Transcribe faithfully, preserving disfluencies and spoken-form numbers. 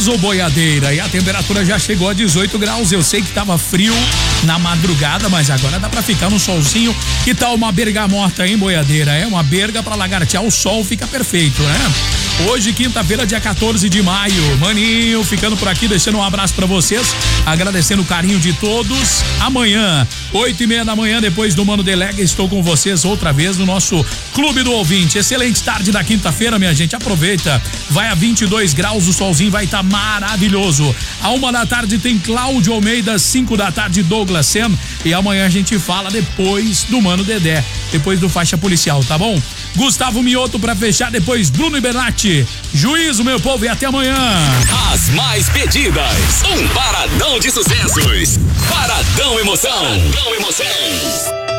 Ô boiadeira, e a temperatura já chegou a dezoito graus. Eu sei que tava frio na madrugada, mas agora dá pra ficar no solzinho. Que tal uma bergamota, hein, boiadeira? É uma berga pra lagartear o sol, fica perfeito, né? Hoje, quinta-feira, dia quatorze de maio. Maninho, ficando por aqui, deixando um abraço pra vocês, agradecendo o carinho de todos. Amanhã, oito e meia da manhã, depois do Mano Delega, estou com vocês outra vez no nosso Clube do Ouvinte. Excelente tarde da quinta-feira, minha gente. Aproveita. Vai a vinte e dois graus, o solzinho vai estar maravilhoso. A uma da tarde tem Cláudio Almeida, cinco da tarde Douglas Sen, e amanhã a gente fala depois do Mano Dedé, depois do Faixa Policial, tá bom? Gustavo Mioto pra fechar, depois Bruno e Bernatti. Juízo, meu povo, e até amanhã. As mais pedidas, um paradão de sucessos. Paradão Emoção. Paradão Emoção.